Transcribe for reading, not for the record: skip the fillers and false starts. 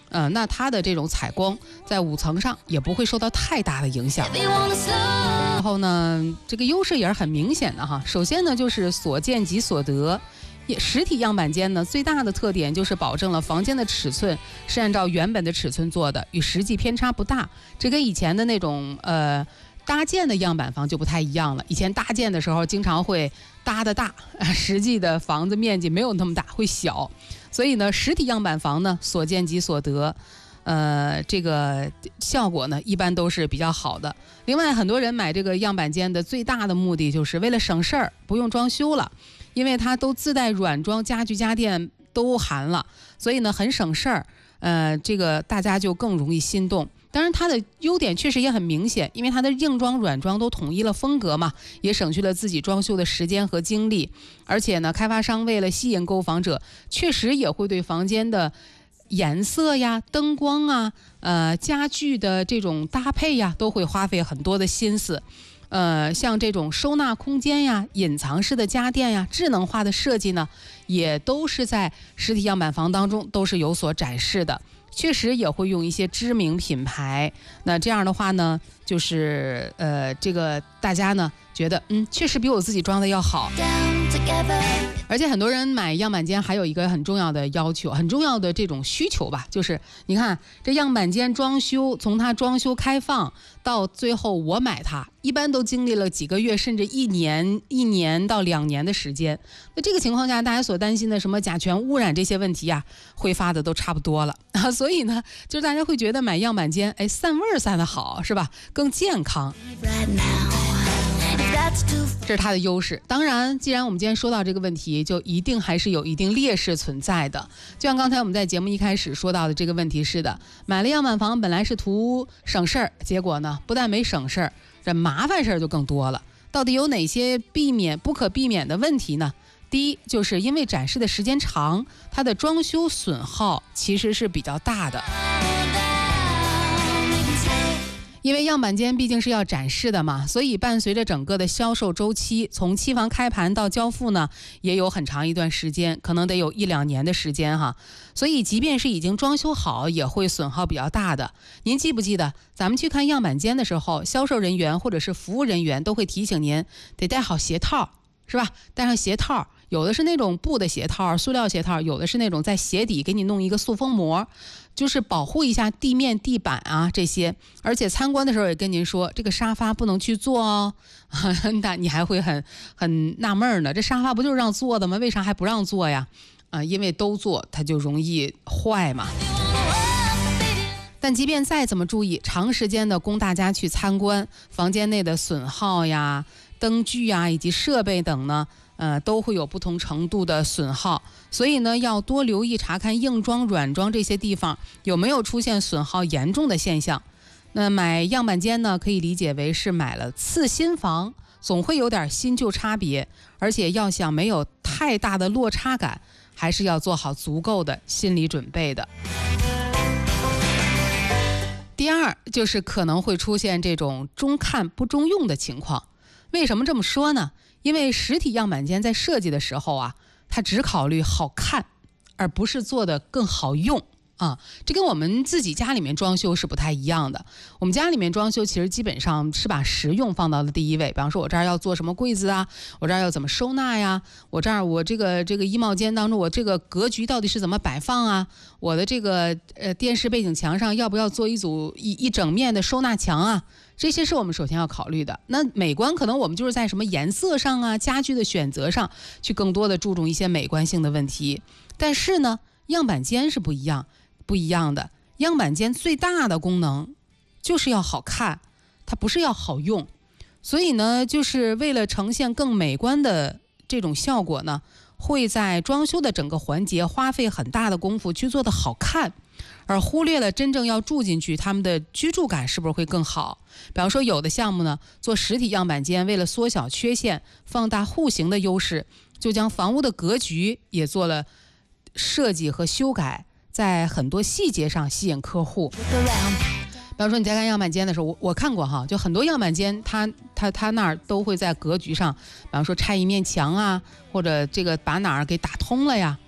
那它的这种采光在5层上也不会受到太大的影响。然后呢，这个优势也是很明显的哈。首先呢，就是所见即所得。实体样板间呢，最大的特点就是保证了房间的尺寸是按照原本的尺寸做的，与实际偏差不大。这跟以前的那种搭建的样板房就不太一样了。以前搭建的时候经常会搭的大，实际的房子面积没有那么大，会小。所以呢，实体样板房呢，所见即所得。这个效果呢，一般都是比较好的。另外，很多人买这个样板间的最大的目的就是为了省事儿，不用装修了，因为它都自带软装，家具家电都含了，所以呢很省事儿。这个大家就更容易心动。当然，它的优点确实也很明显，因为它的硬装、软装都统一了风格嘛，也省去了自己装修的时间和精力。而且呢，开发商为了吸引购房者，确实也会对房间的颜色呀、灯光啊、家具的这种搭配呀，都会花费很多的心思。像这种收纳空间呀、隐藏式的家电呀、智能化的设计呢，也都是在实体样板房当中都是有所展示的。确实也会用一些知名品牌，那这样的话呢，就是这个大家呢觉得确实比我自己装的要好。而且很多人买样板间还有一个很重要的要求，很重要的这种需求吧，就是你看这样板间装修，从它装修开放到最后我买它，一般都经历了几个月甚至1年到2年的时间。那这个情况下，大家所担心的什么甲醛污染这些问题呀，挥发的都差不多了啊。所以呢，就是大家会觉得买样板间，散味儿散得好，是吧？更健康。这是它的优势。当然，既然我们今天说到这个问题，就一定还是有一定劣势存在的。就像刚才我们在节目一开始说到的这个问题似的，买了样板房本来是图省事儿，结果呢，不但没省事儿，这麻烦事儿就更多了。到底有哪些不可避免的问题呢？第一，就是因为展示的时间长，它的装修损耗其实是比较大的。因为样板间毕竟是要展示的嘛，所以伴随着整个的销售周期，从期房开盘到交付呢，也有很长一段时间，可能得有1-2年的时间哈。所以即便是已经装修好，也会损耗比较大的。您记不记得咱们去看样板间的时候，销售人员或者是服务人员都会提醒您得戴好鞋套，是吧？戴上鞋套，有的是那种布的鞋套、塑料鞋套，有的是那种在鞋底给你弄一个塑封膜，就是保护一下地面、地板啊这些。而且参观的时候也跟您说，这个沙发不能去坐哦。那你还会很纳闷呢，这沙发不就是让坐的吗？为啥还不让坐呀？因为都坐它就容易坏嘛。但即便再怎么注意，长时间的供大家去参观，房间内的损耗呀、灯具呀以及设备等呢，都会有不同程度的损耗。所以呢，要多留意查看硬装、软装这些地方有没有出现损耗严重的现象。那买样板间呢，可以理解为是买了次新房，总会有点新旧差别，而且要想没有太大的落差感，还是要做好足够的心理准备的。第二，就是可能会出现这种中看不中用的情况。为什么这么说呢？因为实体样板间在设计的时候啊，它只考虑好看，而不是做得更好用啊。这跟我们自己家里面装修是不太一样的。我们家里面装修其实基本上是把实用放到了第一位。比方说我这儿要做什么柜子啊，我这儿要怎么收纳呀，我这个衣帽间当中我这个格局到底是怎么摆放啊，我的这个电视背景墙上要不要做一整面的收纳墙啊，这些是我们首先要考虑的。那美观可能我们就是在什么颜色上啊、家具的选择上去更多的注重一些美观性的问题。但是呢，样板间是不一样的。样板间最大的功能就是要好看，它不是要好用。所以呢，就是为了呈现更美观的这种效果呢，会在装修的整个环节花费很大的功夫去做的好看，而忽略了真正要住进去他们的居住感是不是会更好。比方说有的项目呢，做实体样板间，为了缩小缺陷、放大户型的优势，就将房屋的格局也做了设计和修改，在很多细节上吸引客户。比方说你在看样板间的时候，我看过哈，就很多样板间它那儿都会在格局上，比方说拆一面墙啊，或者这个把哪儿给打通了呀，